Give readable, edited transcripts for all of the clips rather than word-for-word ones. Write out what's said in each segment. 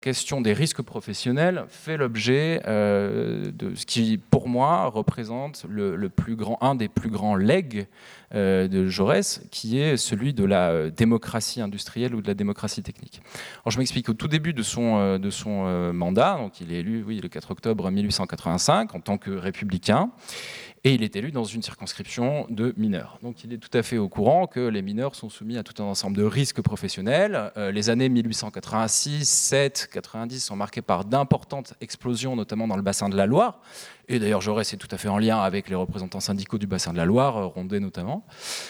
question des risques professionnels fait l'objet de ce qui, pour moi, représente un des plus grands legs de Jaurès, qui est celui de la démocratie industrielle ou de la démocratie technique. Alors, je m'explique. Au tout début de son mandat, donc il est élu le 4 octobre 1885 en tant que républicain, et il est élu dans une circonscription de mineurs. Donc il est tout à fait au courant que les mineurs sont soumis à tout un ensemble de risques professionnels. Les années 1886, 7, 90 sont marquées par d'importantes explosions, notamment dans le bassin de la Loire. Et d'ailleurs, Jaurès est tout à fait en lien avec les représentants syndicaux du bassin de la Loire, Rondet notamment.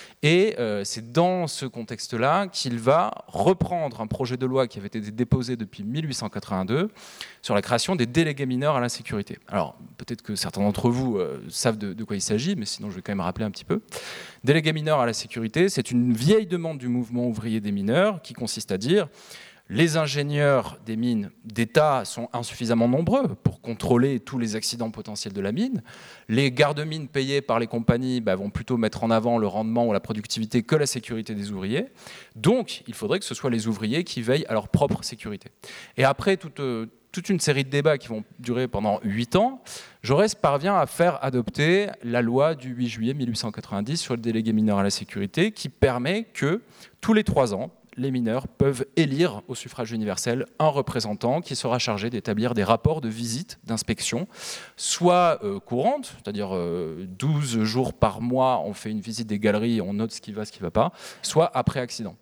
Et c'est dans ce contexte-là qu'il va reprendre un projet de loi qui avait été déposé depuis 1882 sur la création des délégués mineurs à la sécurité. Alors, peut-être que certains d'entre vous savent de quoi il s'agit, mais sinon je vais quand même rappeler un petit peu. Délégués mineurs à la sécurité, c'est une vieille demande du mouvement ouvrier des mineurs qui consiste à dire: les ingénieurs des mines d'État sont insuffisamment nombreux pour contrôler tous les accidents potentiels de la mine. Les gardes-mines payés par les compagnies vont plutôt mettre en avant le rendement ou la productivité que la sécurité des ouvriers. Donc, il faudrait que ce soit les ouvriers qui veillent à leur propre sécurité. Et après toute une série de débats qui vont durer pendant 8 ans, Jaurès parvient à faire adopter la loi du 8 juillet 1890 sur le délégué mineur à la sécurité, qui permet que tous les 3 ans, les mineurs peuvent élire au suffrage universel un représentant qui sera chargé d'établir des rapports de visite, d'inspection, soit courantes, c'est-à-dire 12 jours par mois, on fait une visite des galeries, on note ce qui va, ce qui ne va pas, soit après accident.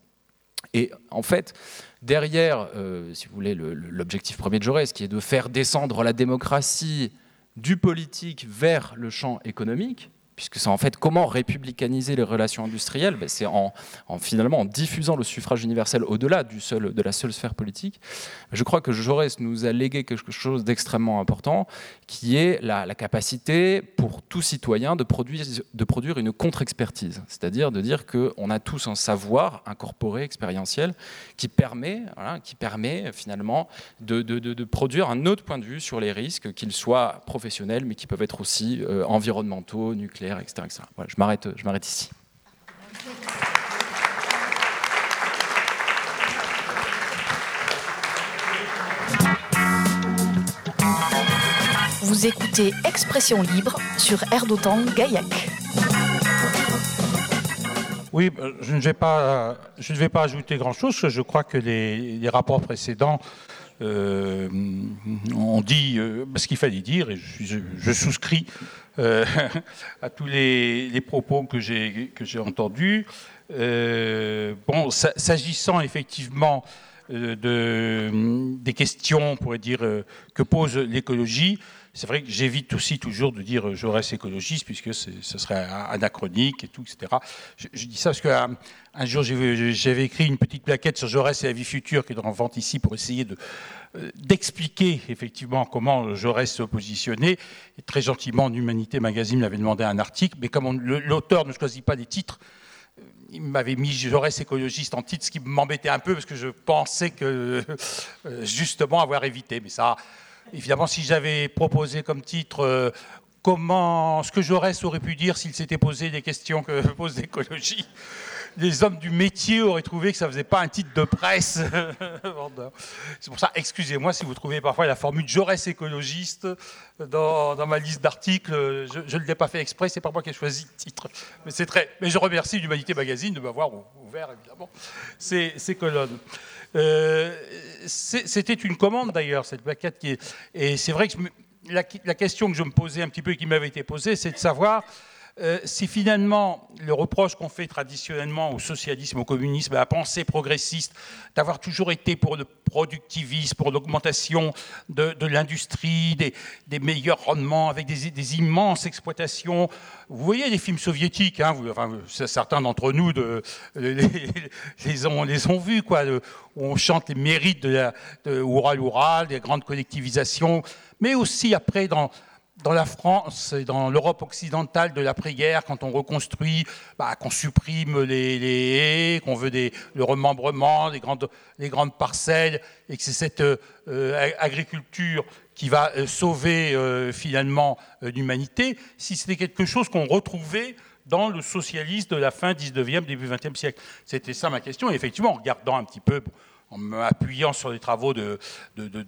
Et en fait, derrière, si vous voulez, l'objectif premier de Jaurès, qui est de faire descendre la démocratie du politique vers le champ économique, puisque c'est en fait comment républicaniser les relations industrielles, c'est finalement en diffusant le suffrage universel au-delà de la seule sphère politique. Je crois que Jaurès nous a légué quelque chose d'extrêmement important, qui est la capacité pour tout citoyen de produire une contre-expertise, c'est-à-dire de dire qu'on a tous un savoir incorporé, expérientiel, qui permet finalement de produire un autre point de vue sur les risques, qu'ils soient professionnels, mais qui peuvent être aussi environnementaux, nucléaires, etc. Voilà, je m'arrête ici. Vous écoutez Expression libre sur Air d'Otan Gaillac. Oui, je ne vais pas ajouter grand-chose. Je crois que les rapports précédents ont dit ce qu'il fallait dire, et je souscris à tous les propos que j'ai entendus. S'agissant effectivement des questions, on pourrait dire, que pose l'écologie, c'est vrai que j'évite aussi toujours de dire Jaurès écologiste, puisque ce serait anachronique et tout, etc. Je dis ça parce qu'un jour, j'avais écrit une petite plaquette sur Jaurès et la vie future qui est en vente ici pour essayer d'expliquer effectivement comment Jaurès se positionnait. Et très gentiment, Humanité Magazine m'avait demandé un article, mais comme l'auteur ne choisit pas les titres, il m'avait mis Jaurès écologiste en titre, ce qui m'embêtait un peu parce que je pensais que justement avoir évité. Mais ça, évidemment, si j'avais proposé comme titre ce que Jaurès aurait pu dire s'il s'était posé des questions que pose l'écologie, les hommes du métier auraient trouvé que ça ne faisait pas un titre de presse. C'est pour ça, excusez-moi si vous trouvez parfois la formule Jaurès écologiste dans ma liste d'articles. Je ne l'ai pas fait exprès, c'est pas moi qui ai choisi le titre. Mais je remercie l'Humanité Magazine de m'avoir ouvert, évidemment, ces colonnes. C'était une commande, d'ailleurs, cette plaquette. Et c'est vrai que la question que je me posais un petit peu et qui m'avait été posée, c'est de savoir si finalement le reproche qu'on fait traditionnellement au socialisme, au communisme, à la pensée progressiste, d'avoir toujours été pour le productivisme, pour l'augmentation de l'industrie, des meilleurs rendements, avec des immenses exploitations. Vous voyez les films soviétiques, hein, certains d'entre nous les ont vus, quoi, où on chante les mérites de Oural, des grandes collectivisations, mais aussi après dans la France et dans l'Europe occidentale de l'après-guerre, quand on reconstruit, qu'on supprime les haies, qu'on veut le remembrement, les grandes parcelles, et que c'est cette agriculture qui va sauver finalement l'humanité, si c'était quelque chose qu'on retrouvait dans le socialisme de la fin 19e, début 20e siècle. C'était ça ma question. Et effectivement, en regardant un petit peu en m'appuyant sur les travaux de